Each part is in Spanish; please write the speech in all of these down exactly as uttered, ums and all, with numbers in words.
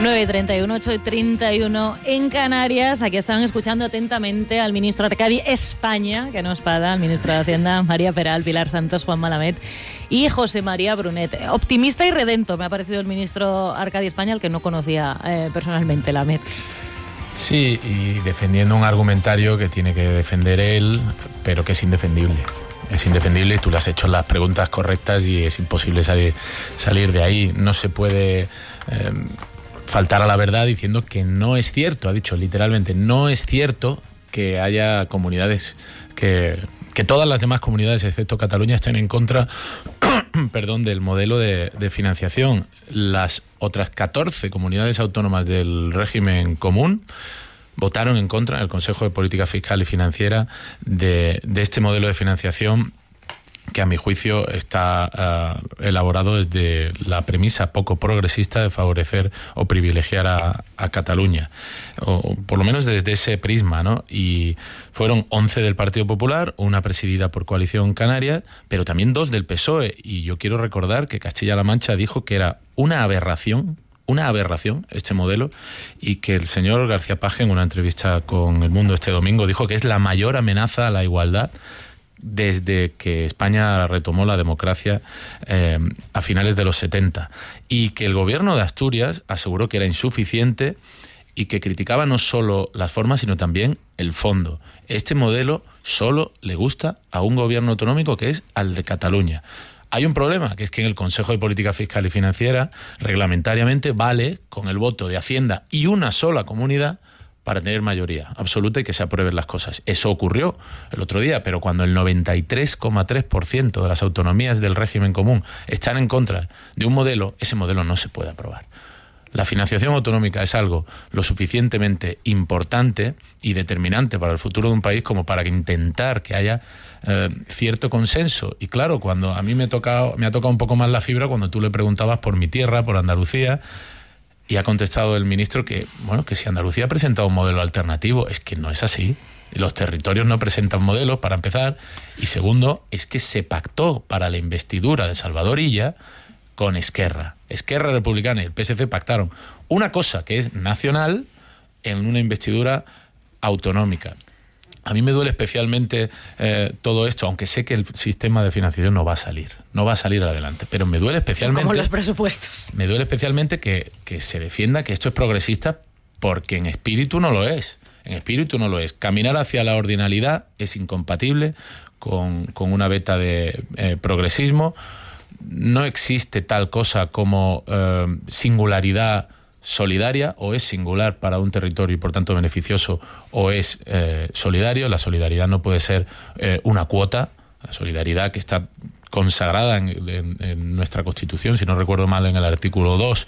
nueve y treinta y uno, ocho y treinta y uno en Canarias. Aquí estaban escuchando atentamente al ministro Arcadi España, que no es Pada, al ministro de Hacienda, María Peral, Pilar Santos, Juan Malamed y José María Brunet. Optimista y redento me ha parecido el ministro Arcadi España, al que no conocía eh, personalmente, Lamed. Sí, y defendiendo un argumentario que tiene que defender él, pero que es indefendible. Es indefendible y tú le has hecho las preguntas correctas y es imposible salir, salir de ahí. No se puede eh, faltar a la verdad diciendo que no es cierto, ha dicho literalmente, no es cierto que haya comunidades, que, que todas las demás comunidades, excepto Cataluña, estén en contra perdón, del modelo de, de financiación. Las otras catorce comunidades autónomas del régimen común votaron en contra en el Consejo de Política Fiscal y Financiera de, de este modelo de financiación que a mi juicio está uh, elaborado desde la premisa poco progresista de favorecer o privilegiar a, a Cataluña, o por lo menos desde ese prisma, ¿no? Y fueron once del Partido Popular, una presidida por Coalición Canaria, pero también dos del P S O E, y yo quiero recordar que Castilla-La Mancha dijo que era una aberración una aberración este modelo, y que el señor García Paje, en una entrevista con El Mundo este domingo, dijo que es la mayor amenaza a la igualdad desde que España retomó la democracia eh, a finales de los setenta, y que el gobierno de Asturias aseguró que era insuficiente y que criticaba no solo las formas sino también el fondo. Este modelo solo le gusta a un gobierno autonómico, que es al de Cataluña. Hay un problema, que es que en el Consejo de Política Fiscal y Financiera reglamentariamente vale con el voto de Hacienda y una sola comunidad para tener mayoría absoluta y que se aprueben las cosas. Eso ocurrió el otro día, pero cuando el noventa y tres coma tres por ciento de las autonomías del régimen común están en contra de un modelo, ese modelo no se puede aprobar. La financiación autonómica es algo lo suficientemente importante y determinante para el futuro de un país como para intentar que haya eh, cierto consenso. Y claro, cuando a mí me, tocado, me ha tocado un poco más la fibra cuando tú le preguntabas por mi tierra, por Andalucía, y ha contestado el ministro que, bueno, que si Andalucía ha presentado un modelo alternativo, es que no es así. Los territorios no presentan modelos, para empezar, y segundo, es que se pactó para la investidura de Salvador Illa con Esquerra. Esquerra Republicana y el P S C pactaron una cosa que es nacional en una investidura autonómica. A mí me duele especialmente eh, todo esto, aunque sé que el sistema de financiación no va a salir, no va a salir adelante, pero me duele especialmente... Como los presupuestos. Me duele especialmente que, que se defienda que esto es progresista, porque en espíritu no lo es. En espíritu no lo es. Caminar hacia la ordinalidad es incompatible con, con una veta de eh, progresismo. No existe tal cosa como eh, singularidad solidaria, o es singular para un territorio y por tanto beneficioso, o es eh, solidario. La solidaridad no puede ser eh, una cuota. La solidaridad, que está consagrada en, en, en nuestra Constitución, si no recuerdo mal, en el artículo dos,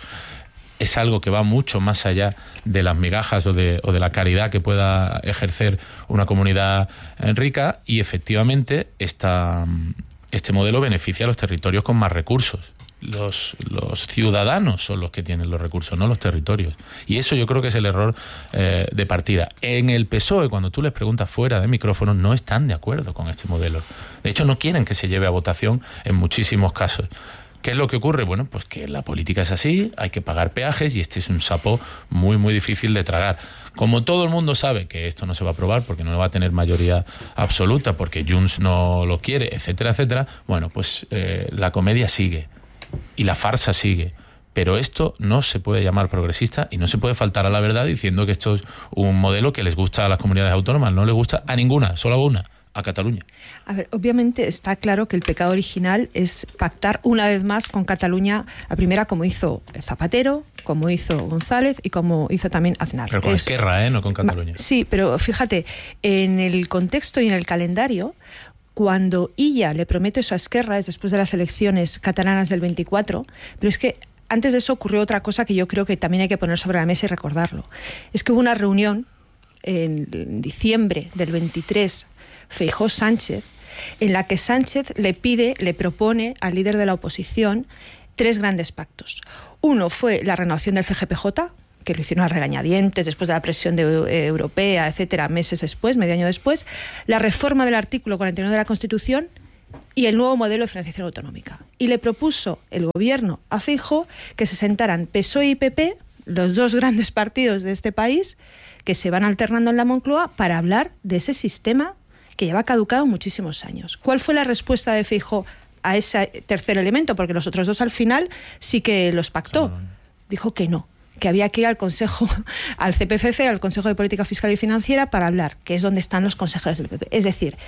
es algo que va mucho más allá de las migajas o de, o de la caridad que pueda ejercer una comunidad rica, y efectivamente esta... Este modelo beneficia a los territorios con más recursos. Los, los ciudadanos son los que tienen los recursos, no los territorios. Y eso yo creo que es el error eh, de partida. En el P S O E, cuando tú les preguntas fuera de micrófono, no están de acuerdo con este modelo. De hecho, no quieren que se lleve a votación en muchísimos casos. ¿Qué es lo que ocurre? Bueno, pues que la política es así, hay que pagar peajes, y este es un sapo muy, muy difícil de tragar. Como todo el mundo sabe que esto no se va a aprobar porque no va a tener mayoría absoluta, porque Junts no lo quiere, etcétera, etcétera, bueno, pues eh, la comedia sigue y la farsa sigue. Pero esto no se puede llamar progresista y no se puede faltar a la verdad diciendo que esto es un modelo que les gusta a las comunidades autónomas. No les gusta a ninguna, solo a una. A Cataluña. A ver, obviamente está claro que el pecado original es pactar una vez más con Cataluña, la primera como hizo Zapatero, como hizo González y como hizo también Aznar. Pero con es, Esquerra, ¿eh? No con Cataluña. Sí, pero fíjate, en el contexto y en el calendario, cuando Illa le promete eso a Esquerra es después de las elecciones catalanas del veinticuatro, pero es que antes de eso ocurrió otra cosa que yo creo que también hay que poner sobre la mesa y recordarlo. Es que hubo una reunión en diciembre del veintitrés, Feijóo Sánchez, en la que Sánchez le pide, le propone al líder de la oposición tres grandes pactos. Uno fue la renovación del C G P J, que lo hicieron a regañadientes después de la presión de, eh, europea, etcétera, meses después, medio año después, la reforma del artículo cuarenta y nueve de la Constitución y el nuevo modelo de financiación autonómica. Y le propuso el gobierno a Feijóo que se sentaran P S O E y P P los dos grandes partidos de este país que se van alternando en la Moncloa para hablar de ese sistema que lleva caducado muchísimos años. ¿Cuál fue la respuesta de Feijóo a ese tercer elemento? Porque los otros dos al final sí que los pactó. Dijo que no, que había que ir al Consejo, al C P F F, al Consejo de Política Fiscal y Financiera, para hablar, que es donde están los consejeros del P P. Es decir,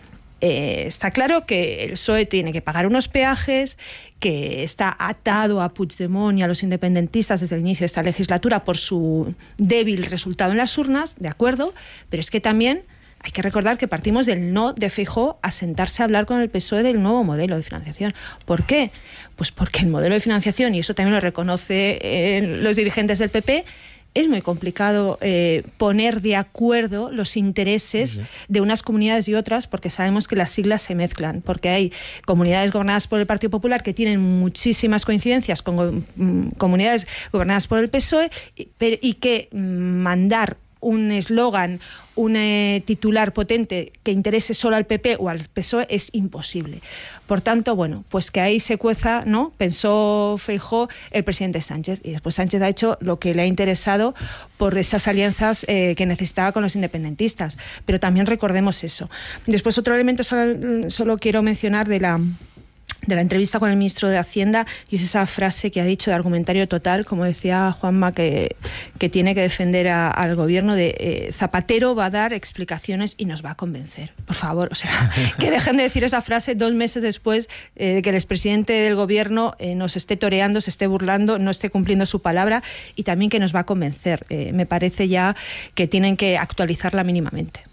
eh, está claro que el P S O E tiene que pagar unos peajes, que está atado a Puigdemont y a los independentistas desde el inicio de esta legislatura por su débil resultado en las urnas, de acuerdo, pero es que también hay que recordar que partimos del no de Feijóo a sentarse a hablar con el P S O E del nuevo modelo de financiación. ¿Por qué? Pues porque el modelo de financiación, y eso también lo reconocen eh, los dirigentes del P P, es muy complicado eh, poner de acuerdo los intereses sí, sí. de unas comunidades y otras, porque sabemos que las siglas se mezclan, porque hay comunidades gobernadas por el Partido Popular que tienen muchísimas coincidencias con um, comunidades gobernadas por el P S O E y, y que um, mandar un eslogan, un eh, titular potente que interese solo al P P o al P S O E es imposible. Por tanto, bueno, pues que ahí se cueza, ¿no? Pensó Feijóo el presidente Sánchez, y después Sánchez ha hecho lo que le ha interesado por esas alianzas eh, que necesitaba con los independentistas. Pero también recordemos eso. Después otro elemento solo, solo quiero mencionar de la... de la entrevista con el ministro de Hacienda, y es esa frase que ha dicho de argumentario total, como decía Juanma, que, que tiene que defender a, al gobierno de eh, Zapatero va a dar explicaciones y nos va a convencer. Por favor, o sea, que dejen de decir esa frase dos meses después eh, de que el expresidente del gobierno eh, nos esté toreando, se esté burlando, no esté cumpliendo su palabra, y también que nos va a convencer. Eh, me parece ya que tienen que actualizarla mínimamente.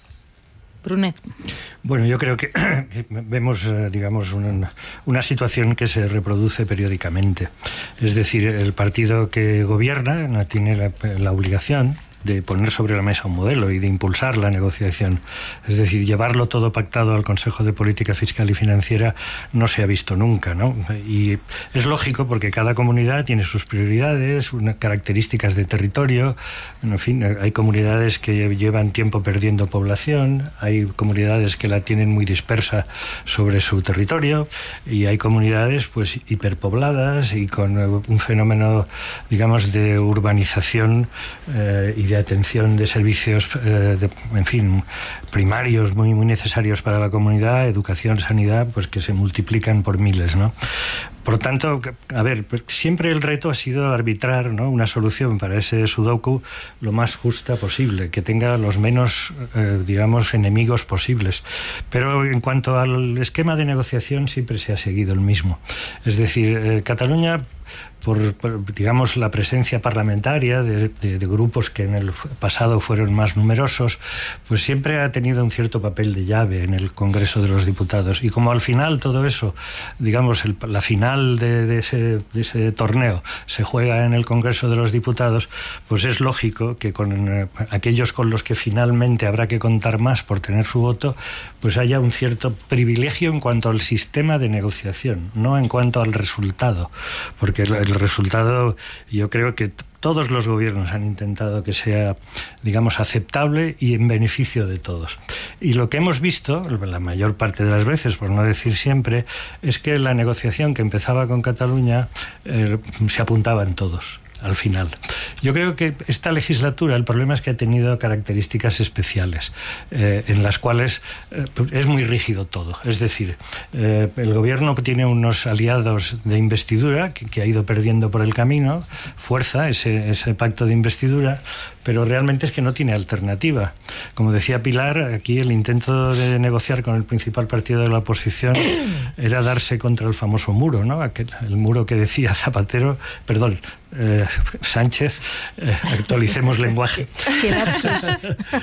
Brunet. Bueno, yo creo que vemos, digamos, una, una situación que se reproduce periódicamente. Es decir, el partido que gobierna tiene la, la obligación de poner sobre la mesa un modelo y de impulsar la negociación. Es decir, llevarlo todo pactado al Consejo de Política Fiscal y Financiera no se ha visto nunca, ¿no? Y es lógico porque cada comunidad tiene sus prioridades, unas características de territorio. En fin, hay comunidades que llevan tiempo perdiendo población, hay comunidades que la tienen muy dispersa sobre su territorio, y hay comunidades pues hiperpobladas y con un fenómeno, digamos, de urbanización eh, y de atención de servicios, eh, de, en fin, primarios muy, muy necesarios para la comunidad, educación, sanidad, pues que se multiplican por miles, ¿no? Por tanto, a ver, siempre el reto ha sido arbitrar, ¿no?, una solución para ese sudoku lo más justa posible, que tenga los menos, eh, digamos, enemigos posibles. Pero en cuanto al esquema de negociación, siempre se ha seguido el mismo. Es decir, eh, Cataluña, por, por, digamos, la presencia parlamentaria de, de, de grupos que en el pasado fueron más numerosos, pues siempre ha tenido un cierto papel de llave en el Congreso de los Diputados. Y como al final todo eso, digamos, el, la final de, de, ese, de ese torneo se juega en el Congreso de los Diputados, pues es lógico que con eh, aquellos con los que finalmente habrá que contar más por tener su voto, pues haya un cierto privilegio en cuanto al sistema de negociación, no en cuanto al resultado, porque el, el resultado, yo creo que todos los gobiernos han intentado que sea, digamos, aceptable y en beneficio de todos. Y lo que hemos visto, la mayor parte de las veces, por no decir siempre, es que la negociación que empezaba con Cataluña eh, se apuntaban todos al final. Yo creo que esta legislatura, el problema es que ha tenido características especiales, eh, en las cuales eh, es muy rígido todo. Es decir, eh, el gobierno tiene unos aliados de investidura que, que ha ido perdiendo por el camino, fuerza ese, ese pacto de investidura, pero realmente es que no tiene alternativa. Como decía Pilar, aquí el intento de negociar con el principal partido de la oposición era darse contra el famoso muro, ¿no? Aquel, el muro que decía Zapatero, perdón, eh, Sánchez, eh, actualicemos lenguaje. ¡Qué lapsus!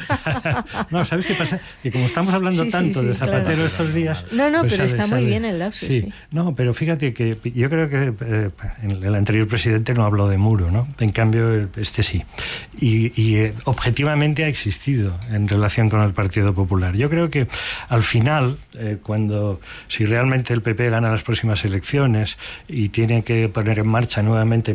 No, ¿sabes qué pasa? Que como estamos hablando sí, tanto sí, sí, de Zapatero claro. estos días... No, no, pues pero sabe, está muy sabe, bien el lapsus, sí. sí. No, pero fíjate que yo creo que eh, el anterior presidente no habló de muro, ¿no? En cambio, este sí. Y, y eh, objetivamente ha existido en relación con el Partido Popular. Yo creo que al final, eh, cuando si realmente el P P gana las próximas elecciones y tiene que poner en marcha nuevamente mecanismos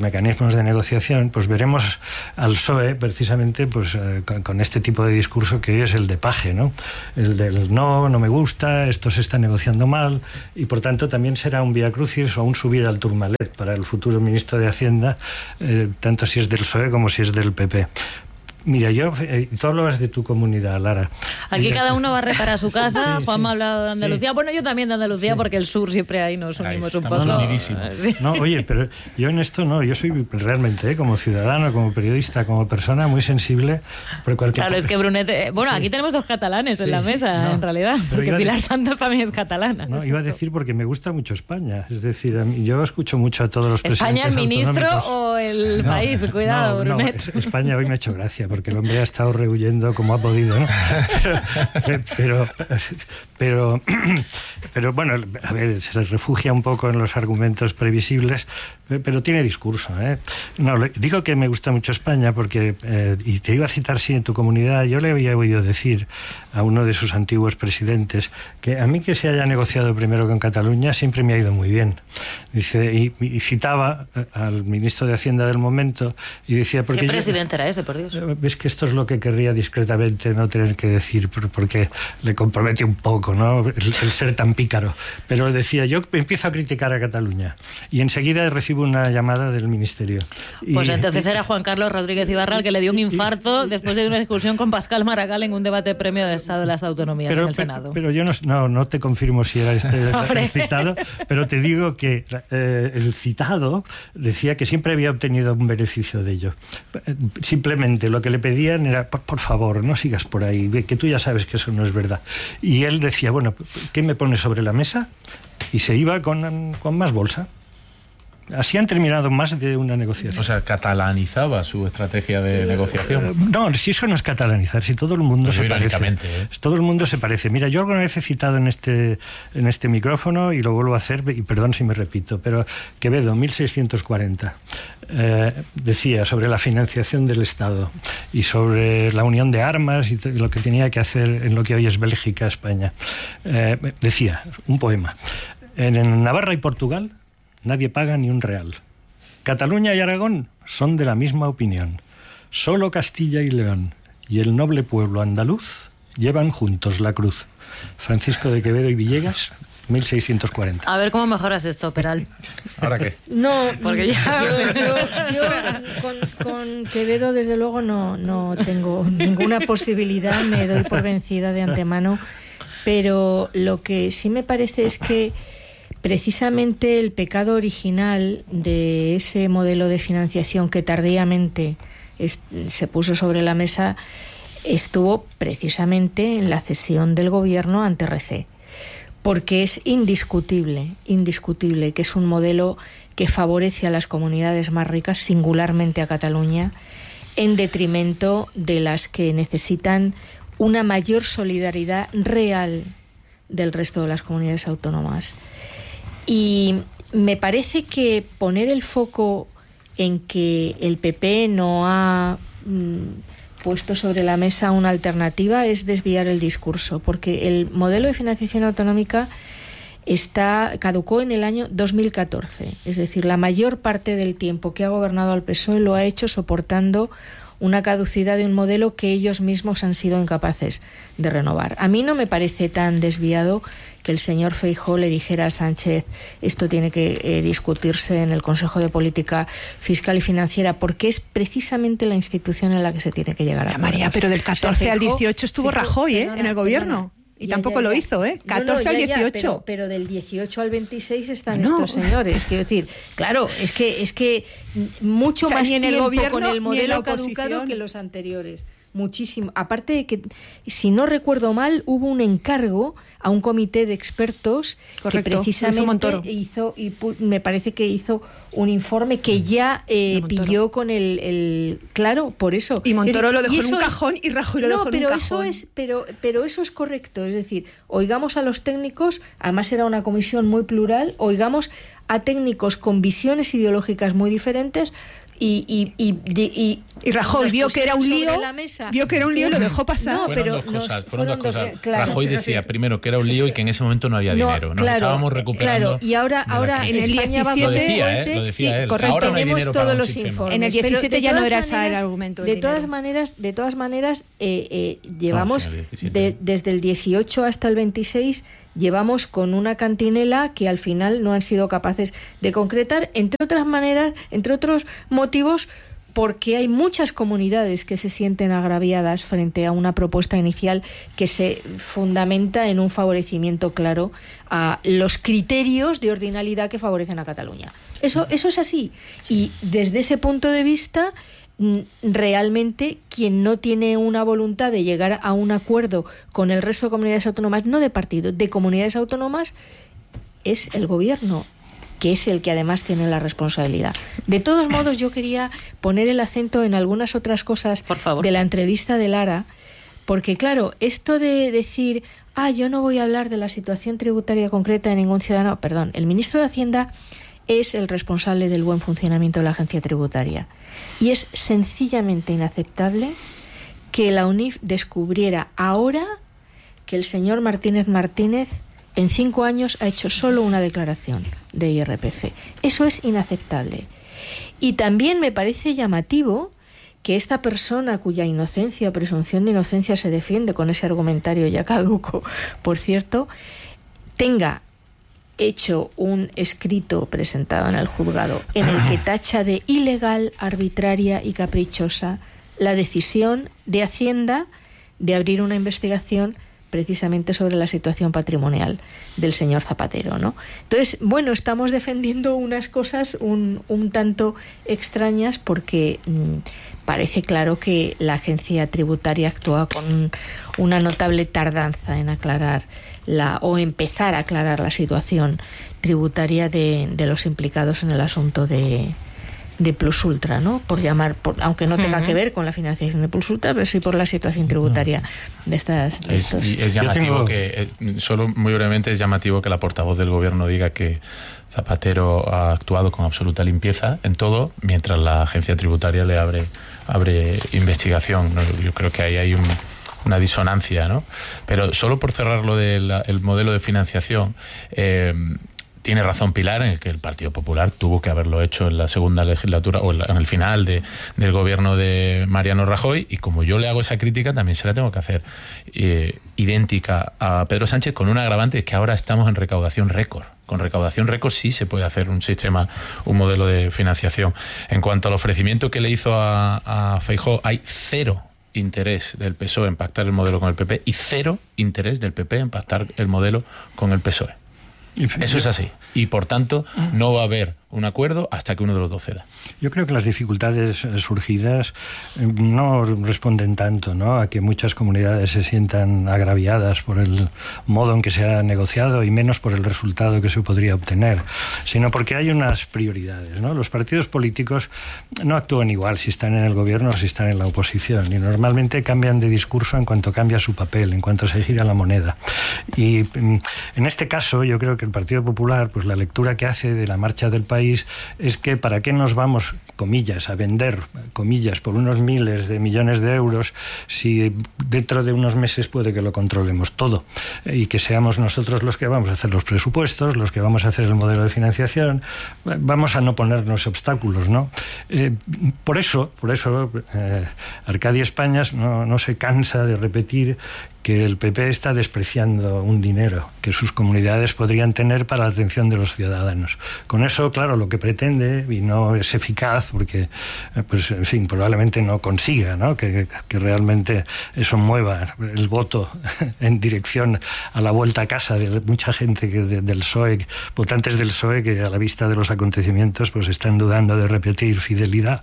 mecanismos de negociación, pues veremos al P S O E precisamente pues eh, con, con este tipo de discurso que hoy es el de paje, ¿no? El del no, no me gusta, esto se está negociando mal, y por tanto también será un viacrucis o un subir al Tourmalet para el futuro ministro de Hacienda, eh, tanto si es del P S O E como si es del P P. Mira, yo, eh, tú hablabas de tu comunidad, Lara. Aquí Mira, cada uno va a reparar su casa. sí, Juanma sí, ha hablado de Andalucía. sí. Bueno, yo también de Andalucía, Sí. porque el sur siempre ahí nos Ahí unimos un estamos poco. unidísimos. Sí. No, oye, pero yo en esto no, yo soy realmente, eh, como ciudadano, como periodista, como persona muy sensible por cualquier Claro, es que Brunet... eh, bueno, Sí. aquí tenemos dos catalanes en Sí, la sí, mesa, no, en realidad. pero Porque iba a Pilar decir- Santos también es catalana. No, iba a decir porque me gusta mucho España. Es decir, a mí- yo escucho mucho a todos los ¿España presidentes el ministro autonómicos. o el No, país? Cuidado, no, no, Brunet. es- España hoy me ha hecho gracia porque el hombre ha estado rehuyendo como ha podido, ¿no? Pero, pero, pero, pero, bueno, a ver, se refugia un poco en los argumentos previsibles, pero tiene discurso, ¿eh? No, le- digo que me gusta mucho España porque, eh, y te iba a citar, sí, en tu comunidad, yo le había oído decir a uno de sus antiguos presidentes que a mí que se haya negociado primero con Cataluña siempre me ha ido muy bien. Dice, y, y citaba al ministro de Hacienda del momento y decía... Porque ¿Qué yo- presidente era ese, por Dios? Ves que esto es lo que querría discretamente no tener que decir, por- porque le compromete un poco, ¿no? El, el ser tan pícaro. Pero decía, yo empiezo a criticar a Cataluña y enseguida recibo una llamada del ministerio. Y- Pues entonces era Juan Carlos Rodríguez Ibarra el que le dio un infarto después de una discusión con Pascal Maragall en un debate premio de Estado de las Autonomías pero, en el pe- Senado. pero yo no, no, no te confirmo si era este Hombre. el citado, pero te digo que eh, el citado decía que siempre había obtenido un beneficio de ello. Simplemente lo que le pedían era, por, por favor, no sigas por ahí, ve que tú ya sabes que eso no es verdad. Y él decía, bueno, ¿qué me pones sobre la mesa? Y se iba con, con más bolsa. Así han terminado más de una negociación. O sea, catalanizaba su estrategia de Eh, negociación. No, si eso no es catalanizar, si todo el mundo Pues se parece. irónicamente, ¿eh? Todo el mundo se parece. Mira, yo alguna vez he citado en este, en este micrófono, y lo vuelvo a hacer, y perdón si me repito, pero Quevedo, mil seiscientos cuarenta, eh, decía sobre la financiación del Estado y sobre la unión de armas y lo que tenía que hacer en lo que hoy es Bélgica, España. Eh, decía, un poema, en, en Navarra y Portugal nadie paga ni un real. Cataluña y Aragón son de la misma opinión. Solo Castilla y León y el noble pueblo andaluz llevan juntos la cruz. Francisco de Quevedo y Villegas, mil seiscientos cuarenta. A ver cómo mejoras esto, Peral. ¿Ahora qué? No, Porque ya- yo, yo- yo con, con Quevedo desde luego no, no tengo ninguna posibilidad, me doy por vencida de antemano, pero lo que sí me parece es que precisamente el pecado original de ese modelo de financiación que tardíamente es- se puso sobre la mesa estuvo precisamente en la cesión del gobierno ante R C, porque es indiscutible, indiscutible que es un modelo que favorece a las comunidades más ricas, singularmente a Cataluña, en detrimento de las que necesitan una mayor solidaridad real del resto de las comunidades autónomas. Y me parece que poner el foco en que el P P no ha mm, puesto sobre la mesa una alternativa es desviar el discurso, porque el modelo de financiación autonómica está caducó en el año dos mil catorce, es decir, la mayor parte del tiempo que ha gobernado al P S O E lo ha hecho soportando una caducidad de un modelo que ellos mismos han sido incapaces de renovar. A mí no me parece tan desviado que el señor Feijóo le dijera a Sánchez esto tiene que eh, discutirse en el Consejo de Política Fiscal y Financiera, porque es precisamente la institución en la que se tiene que llegar a Ya, María, acuerdos. pero del O sea, catorce al Feijóo- dieciocho estuvo Feijóo- Rajoy, ¿eh? perdona, en el gobierno. perdona. Y Ya, tampoco ya, lo ya. hizo, ¿eh? No, no, catorce al ya, ya, dieciocho. pero, pero del dieciocho al veintiséis están No. estos señores. Quiero decir, claro, es que es que mucho O sea, más ni en el tiempo gobierno, con ni el en modelo la caducado oposición. que los anteriores. Muchísimo. Aparte de que, si no recuerdo mal, hubo un encargo a un comité de expertos Correcto, que lo hizo precisamente Montoro. hizo, y pu- me parece que hizo un informe que ya eh, De Montoro. pilló con el, el... Claro, por eso. Y Montoro Es decir, lo dejó en eso un es- cajón y Rajoy lo no, dejó en un pero cajón. eso es, pero, pero eso es correcto. Es decir, oigamos a los técnicos, además era una comisión muy plural, oigamos a técnicos con visiones ideológicas muy diferentes y, y, y, y, y Rajoy vio que era un lío, vio que era un lío y lo dejó pasar. No, pero dos cosas, nos, fueron dos cosas. Claro, Rajoy decía primero que era un lío y que en ese momento no había no, dinero. Nos claro, estábamos recuperando. Claro, y ahora, ahora en España va lo decía, ¿eh? Lo decía sí, él. Correcto, ahora no hay tenemos dinero todos para los sistema. informes. En el diecisiete ya no era ese el argumento. De todas maneras, de todas maneras, eh, eh, llevamos no, sí, de, desde el dieciocho hasta el veintiséis. Llevamos con una cantinela que al final no han sido capaces de concretar, entre otras maneras, entre otros motivos, porque hay muchas comunidades que se sienten agraviadas frente a una propuesta inicial que se fundamenta en un favorecimiento claro a los criterios de ordinalidad que favorecen a Cataluña. Eso, eso es así. Y desde ese punto de vista, realmente quien no tiene una voluntad de llegar a un acuerdo con el resto de comunidades autónomas, no de partido, de comunidades autónomas, es el gobierno, que es el que además tiene la responsabilidad. De todos modos, yo quería poner el acento en algunas otras cosas de la entrevista de Lara, porque claro, esto de decir, ah, yo no voy a hablar de la situación tributaria concreta de ningún ciudadano, perdón, el ministro de Hacienda es el responsable del buen funcionamiento de la agencia tributaria. Y es sencillamente inaceptable que la U N I F descubriera ahora que el señor Martínez Martínez en cinco años ha hecho solo una declaración de I R P F. Eso es inaceptable. Y también me parece llamativo que esta persona cuya inocencia o presunción de inocencia se defiende con ese argumentario ya caduco, por cierto, tenga hecho un escrito presentado en el juzgado en el que tacha de ilegal, arbitraria y caprichosa la decisión de Hacienda de abrir una investigación precisamente sobre la situación patrimonial del señor Zapatero, ¿no? Entonces, bueno, estamos defendiendo unas cosas un, un tanto extrañas porque mmm, parece claro que la agencia tributaria actúa con una notable tardanza en aclarar la o empezar a aclarar la situación tributaria de, de los implicados en el asunto de, de Plus Ultra, ¿no? Por llamar, por, aunque no tenga uh-huh. que ver con la financiación de Plus Ultra, pero sí por la situación tributaria de estas. De es, estos. es llamativo tengo... que, solo muy brevemente, es llamativo que la portavoz del gobierno diga que Zapatero ha actuado con absoluta limpieza en todo, mientras la agencia tributaria le abre, abre investigación. ¿No? Yo creo que ahí hay un una disonancia, ¿no? Pero solo por cerrar lo del el modelo de financiación, eh, tiene razón Pilar en el que el Partido Popular tuvo que haberlo hecho en la segunda legislatura o en el final de, del gobierno de Mariano Rajoy, y como yo le hago esa crítica, también se la tengo que hacer eh, idéntica a Pedro Sánchez, con un agravante, es que ahora estamos en recaudación récord. Con recaudación récord sí se puede hacer un sistema, un modelo de financiación. En cuanto al ofrecimiento que le hizo a, a Feijóo, hay cero interés del P S O E en pactar el modelo con el P P y cero interés del P P en pactar el modelo con el P S O E. Eso es así. Y por tanto, no va a haber un acuerdo hasta que uno de los dos ceda. Yo creo que las dificultades surgidas no responden tanto, ¿no?, a que muchas comunidades se sientan agraviadas por el modo en que se ha negociado y menos por el resultado que se podría obtener, sino porque hay unas prioridades, ¿no? Los partidos políticos no actúan igual si están en el gobierno o si están en la oposición, y normalmente cambian de discurso en cuanto cambia su papel, en cuanto se gira la moneda. Y en este caso yo creo que el Partido Popular, pues la lectura que hace de la marcha del país es que para qué nos vamos, comillas, a vender, comillas, por unos miles de millones de euros si dentro de unos meses puede que lo controlemos todo y que seamos nosotros los que vamos a hacer los presupuestos, los que vamos a hacer el modelo de financiación, vamos a no ponernos obstáculos, ¿no? Eh, por eso, por eso eh, Arcadia Españas no, no se cansa de repetir que el P P está despreciando un dinero que sus comunidades podrían tener para la atención de los ciudadanos. Con eso, claro, lo que pretende, y no es eficaz, porque, pues, en fin, probablemente no consiga, ¿no?, que, que realmente eso mueva el voto en dirección a la vuelta a casa de mucha gente que de, del P S O E, votantes del P S O E, que a la vista de los acontecimientos pues están dudando de repetir fidelidad.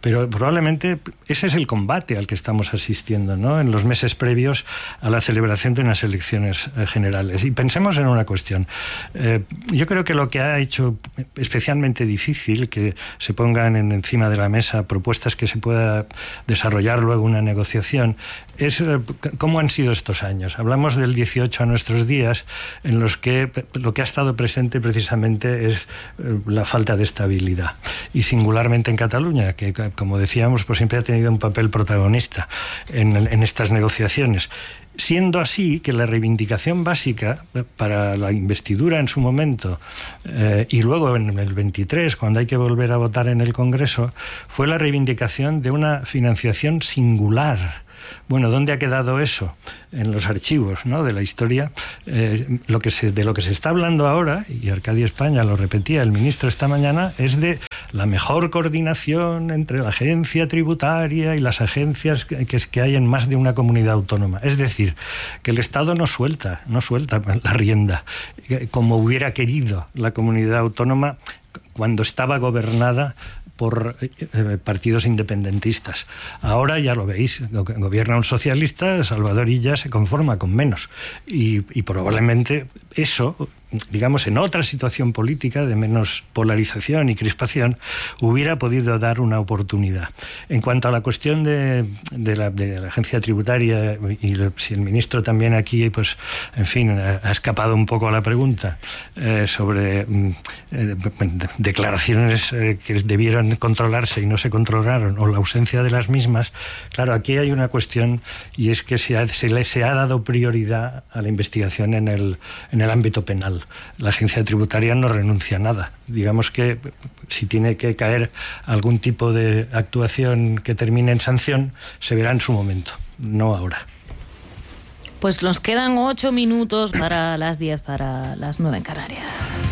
pero probablemente ese es el combate al que estamos asistiendo, ¿no?, en los meses previos a la celebración de unas elecciones eh, generales. Y pensemos en una cuestión. Eh, yo creo que lo que ha hecho especialmente difícil que se pongan en, encima de la mesa propuestas que se pueda desarrollar luego una negociación es eh, cómo han sido estos años. Hablamos del dieciocho a nuestros días, en los que lo que ha estado presente precisamente es eh, la falta de estabilidad. Y singularmente en Cataluña, que como decíamos, pues siempre ha tenido un papel protagonista en, en estas negociaciones. Siendo así que la reivindicación básica para la investidura en su momento eh, y luego en el veintitrés, cuando hay que volver a votar en el Congreso, fue la reivindicación de una financiación singular. Bueno, ¿dónde ha quedado eso? En los archivos, ¿no?, de la historia. Eh, lo que se, de lo que se está hablando ahora, y Arcadio España lo repetía el ministro esta mañana, es de la mejor coordinación entre la agencia tributaria y las agencias que, que hay en más de una comunidad autónoma. Es decir, que el Estado no suelta, no suelta la rienda, como hubiera querido la comunidad autónoma cuando estaba gobernada por eh, partidos independentistas. Ahora ya lo veis, gobierna un socialista, Salvador Illa se conforma con menos. Y, y probablemente eso, digamos, en otra situación política de menos polarización y crispación, hubiera podido dar una oportunidad. En cuanto a la cuestión de, de, la, de la agencia tributaria, y si el ministro también aquí, pues, en fin, ha escapado un poco a la pregunta eh, sobre eh, declaraciones eh, que debieron controlarse y no se controlaron, o la ausencia de las mismas. Claro, aquí hay una cuestión, y es que se ha, se le, se ha dado prioridad a la investigación en el, en el ámbito penal. La agencia tributaria no renuncia a nada. Digamos que si tiene que caer algún tipo de actuación que termine en sanción, se verá en su momento, no ahora. Pues nos quedan ocho minutos para las diez, para las nueve en Canarias.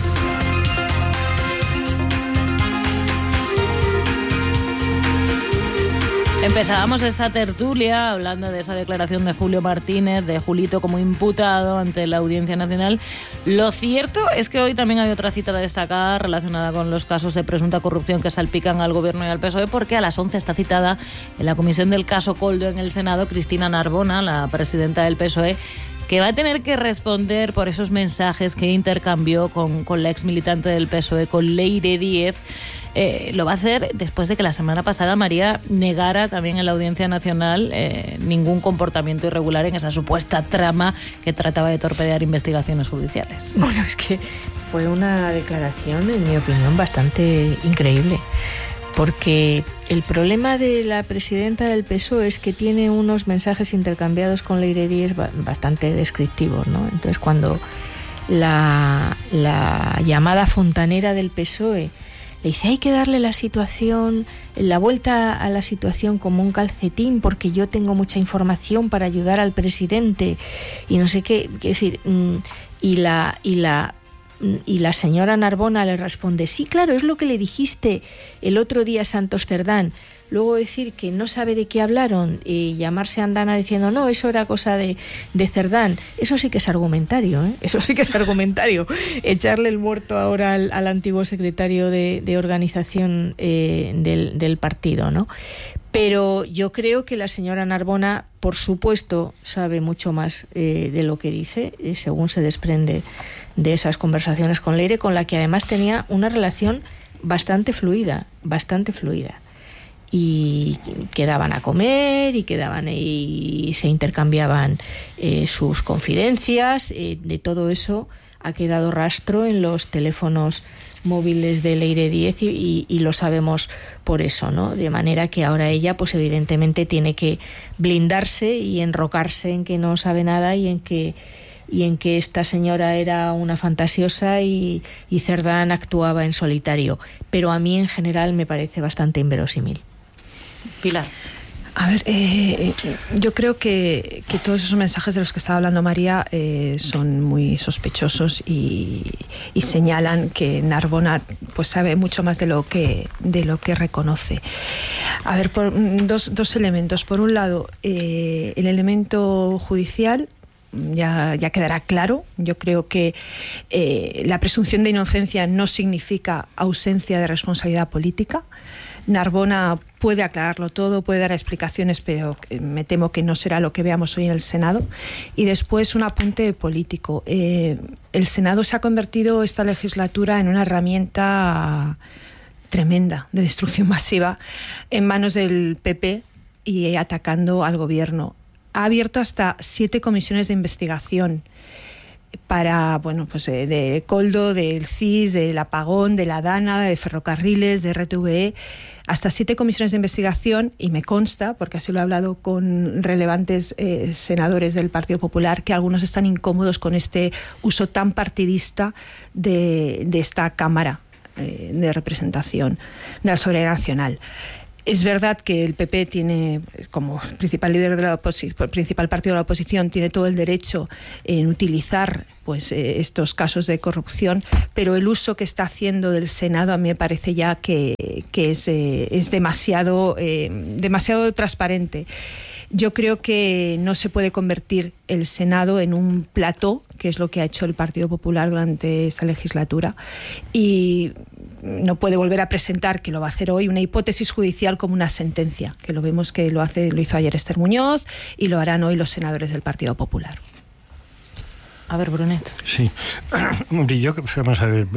Empezábamos esta tertulia hablando de esa declaración de Julio Martínez, de Julito como imputado ante la Audiencia Nacional. Lo cierto es que hoy también hay otra cita de destacar relacionada con los casos de presunta corrupción que salpican al Gobierno y al P S O E, porque a las once está citada en la comisión del caso Koldo en el Senado Cristina Narbona, la presidenta del P S O E, que va a tener que responder por esos mensajes que intercambió con, con la ex militante del P S O E, con Leire Díez. Eh, lo va a hacer después de que la semana pasada María negara también en la Audiencia Nacional eh, ningún comportamiento irregular en esa supuesta trama que trataba de torpedear investigaciones judiciales. Bueno, es que fue una declaración, en mi opinión, bastante increíble, porque el problema de la presidenta del P S O E es que tiene unos mensajes intercambiados con Leire Díez bastante descriptivos, ¿no? Entonces, cuando la, la llamada fontanera del P S O E le dice, hay que darle la situación, la vuelta a la situación como un calcetín, porque yo tengo mucha información para ayudar al presidente y no sé qué, quiero decir, y la y la y la señora Narbona le responde, sí, claro, es lo que le dijiste el otro día a Santos Cerdán. Luego decir que no sabe de qué hablaron y llamarse a Andana diciendo, no, eso era cosa de, de Cerdán. Eso sí que es argumentario, ¿eh? Eso sí que es argumentario. Echarle el muerto ahora al, al antiguo secretario de, de organización eh, del, del partido, ¿no? Pero yo creo que la señora Narbona, por supuesto, sabe mucho más eh, de lo que dice, eh, según se desprende de esas conversaciones con Leire, con la que además tenía una relación bastante fluida, bastante fluida. Y quedaban a comer y quedaban y se intercambiaban eh, sus confidencias. Eh, de todo eso ha quedado rastro en los teléfonos móviles de Leire Díez y, y, y lo sabemos por eso, ¿no? De manera que ahora ella, pues evidentemente tiene que blindarse y enrocarse en que no sabe nada y en que y en que esta señora era una fantasiosa y, y Cerdán actuaba en solitario. Pero a mí en general me parece bastante inverosímil. Pilar. A ver, eh, yo creo que, que todos esos mensajes de los que estaba hablando María eh, son muy sospechosos y, y señalan que Narbona pues sabe mucho más de lo que de lo que reconoce. A ver, por, dos, dos elementos. Por un lado, eh, el elemento judicial. Ya, ya quedará claro. Yo creo que eh, la presunción de inocencia no significa ausencia de responsabilidad política. Narbona puede aclararlo todo, puede dar explicaciones, pero me temo que no será lo que veamos hoy en el Senado. Y después un apunte político. Eh, el Senado se ha convertido esta legislatura en una herramienta tremenda de destrucción masiva en manos del P P y atacando al gobierno. Ha abierto hasta siete comisiones de investigación para, bueno, pues eh, de Coldo, del C I S, del apagón, de la Dana, de ferrocarriles, de R T V E, hasta siete comisiones de investigación, y me consta, porque así lo he hablado con relevantes eh, senadores del Partido Popular, que algunos están incómodos con este uso tan partidista de, de esta Cámara eh, de representación de la soberanía nacional. Es verdad que el P P tiene, como principal líder de la oposición, principal partido de la oposición, tiene todo el derecho en utilizar pues eh, estos casos de corrupción, pero el uso que está haciendo del Senado a mí me parece ya que, que es, eh, es demasiado, eh, demasiado transparente. Yo creo que no se puede convertir el Senado en un plató, que es lo que ha hecho el Partido Popular durante esta legislatura, y no puede volver a presentar, que lo va a hacer hoy, una hipótesis judicial como una sentencia, que lo vemos que lo hace, lo hizo ayer Esther Muñoz y lo harán hoy los senadores del Partido Popular. A ver, Brunet. Sí. Yo, vamos a ver,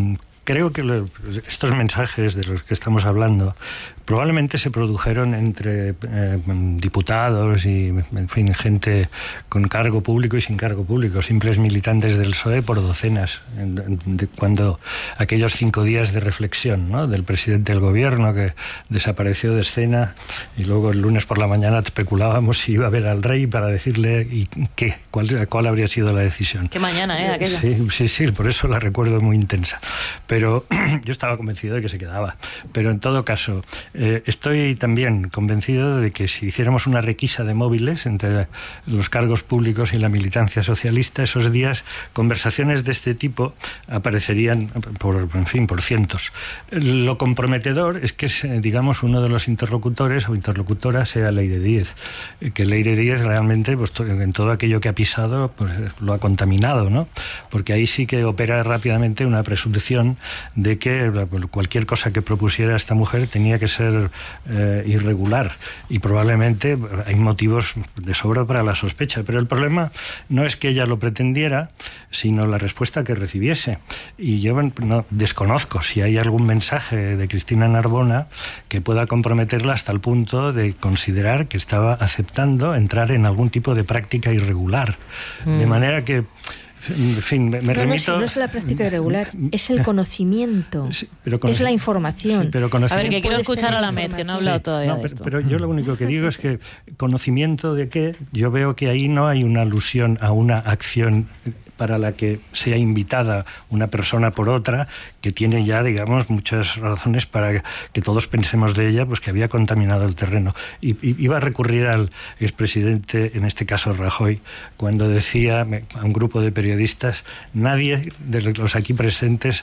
creo que lo, estos mensajes de los que estamos hablando probablemente se produjeron entre eh, diputados y, en fin, gente con cargo público y sin cargo público, simples militantes del P S O E por docenas, en, en, de, cuando aquellos cinco días de reflexión, ¿no?, del presidente del gobierno que desapareció de escena, y luego el lunes por la mañana especulábamos si iba a ver al rey para decirle y qué, cuál, cuál habría sido la decisión. Qué mañana, ¿eh? Aquella. Sí, sí, sí, por eso la recuerdo muy intensa. Pero yo estaba convencido de que se quedaba. Pero en todo caso, Eh, estoy también convencido de que si hiciéramos una requisa de móviles entre los cargos públicos y la militancia socialista, esos días conversaciones de este tipo aparecerían por, en fin, por cientos. Lo comprometedor es que, digamos, uno de los interlocutores o interlocutora sea Leire Díez, que Leire Díez realmente, pues, en todo aquello que ha pisado, pues lo ha contaminado, ¿no? Porque ahí sí que opera rápidamente una presunción de que cualquier cosa que propusiera esta mujer tenía que ser eh, irregular, y probablemente hay motivos de sobra para la sospecha, pero el problema no es que ella lo pretendiera, sino la respuesta que recibiese. Y yo no, desconozco si hay algún mensaje de Cristina Narbona que pueda comprometerla hasta el punto de considerar que estaba aceptando entrar en algún tipo de práctica irregular. Mm. De manera que, en fin, me, me no, remito... No, no es la práctica irregular, es el conocimiento, sí, pero conoc... es la información. Sí, pero conocimiento... A ver, que quiero escuchar a la Met, que no ha hablado sí, todavía no, de pero, esto. Pero yo lo único que digo es que conocimiento de qué, yo veo que ahí no hay una alusión a una acción para la que sea invitada una persona por otra, que tiene ya, digamos, muchas razones para que todos pensemos de ella, pues que había contaminado el terreno. Y, y iba a recurrir al expresidente, en este caso Rajoy, cuando decía a un grupo de periodistas: nadie de los aquí presentes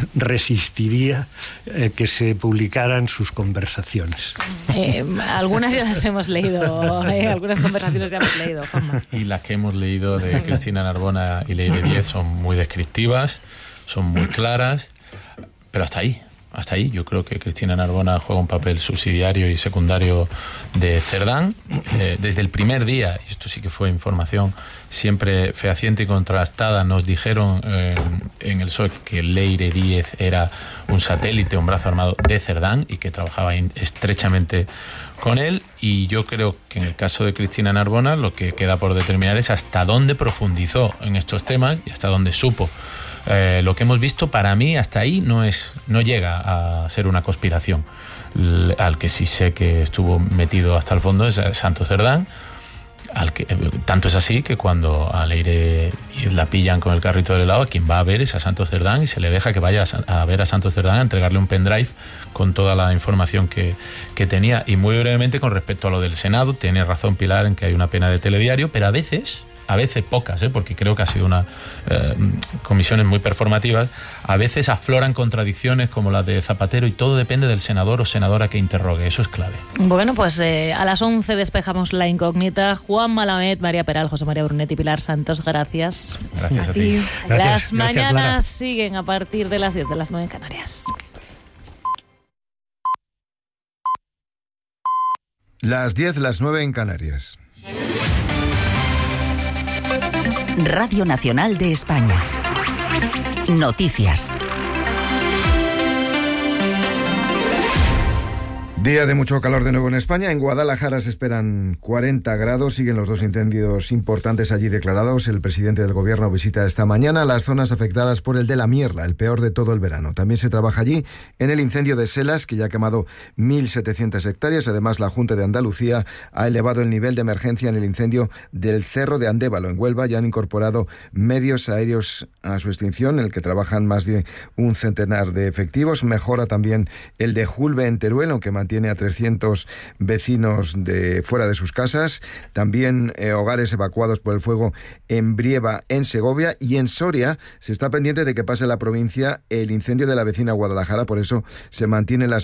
resistiría eh, que se publicaran sus conversaciones. Eh, algunas ya las hemos leído, eh, algunas conversaciones ya hemos leído, Juanma. Y las que hemos leído de Cristina Narbona y Leire Díez son muy descriptivas, son muy claras, pero hasta ahí, hasta ahí. Yo creo que Cristina Narbona juega un papel subsidiario y secundario de Cerdán. Eh, desde el primer día, y esto sí que fue información siempre fehaciente y contrastada, nos dijeron eh, en el P S O E que Leire Díez era un satélite, un brazo armado de Cerdán, y que trabajaba estrechamente con él. Y yo creo que en el caso de Cristina Narbona lo que queda por determinar es hasta dónde profundizó en estos temas y hasta dónde supo. Eh, lo que hemos visto, para mí, hasta ahí no es, no llega a ser una conspiración. L- al que sí sé que estuvo metido hasta el fondo es Santos Cerdán. Al que, tanto es así que cuando a Leire la pillan con el carrito del helado, quien va a ver es a Santos Cerdán, y se le deja que vaya a, a ver a Santos Cerdán, a entregarle un pendrive con toda la información que, que tenía. Y muy brevemente, con respecto a lo del Senado, tiene razón Pilar en que hay una pena de telediario, pero a veces... a veces pocas, ¿eh? porque creo que ha sido una eh, comisiones muy performativas, a veces afloran contradicciones como las de Zapatero, y todo depende del senador o senadora que interrogue, eso es clave. Bueno, pues eh, a las once despejamos la incógnita. Juanma Lamet, María Peral, José María Brunet y Pilar Santos, gracias. Gracias a, a ti. Las Gracias, mañanas gracias, siguen a partir de las diez de las nueve en Canarias. Las diez, las nueve en Canarias. Radio Nacional de España. Noticias. Día de mucho calor de nuevo en España. En Guadalajara se esperan cuarenta grados. Siguen los dos incendios importantes allí declarados. El presidente del gobierno visita esta mañana las zonas afectadas por el de la Mierla, el peor de todo el verano. También se trabaja allí en el incendio de Selas, que ya ha quemado mil setecientas hectáreas. Además, la Junta de Andalucía ha elevado el nivel de emergencia en el incendio del Cerro de Andévalo, en Huelva. Ya han incorporado medios aéreos a su extinción, en el que trabajan más de un centenar de efectivos. Mejora también el de Julbe, en Teruel, aunque mantiene Tiene a trescientos vecinos de fuera de sus casas. También eh, hogares evacuados por el fuego en Brieva, en Segovia, y en Soria se está pendiente de que pase la provincia el incendio de la vecina Guadalajara. Por eso se mantienen las